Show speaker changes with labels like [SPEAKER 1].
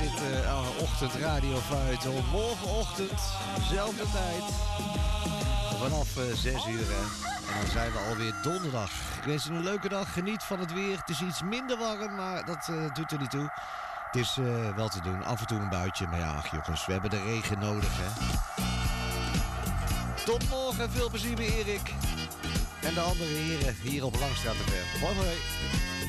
[SPEAKER 1] dit ochtend Radio Feuilleton. Morgenochtend, dezelfde tijd. Vanaf 6 uur. Hè. En dan zijn we alweer donderdag. Ik wens je een leuke dag. Geniet van het weer. Het is iets minder warm, maar dat doet er niet toe. Het is wel te doen. Af en toe een buitje. Maar ja, ach jongens, we hebben de regen nodig, hè. Tot morgen. Veel plezier bij Erik. En de andere heren hier op Langstraat TV. Hoi hoi.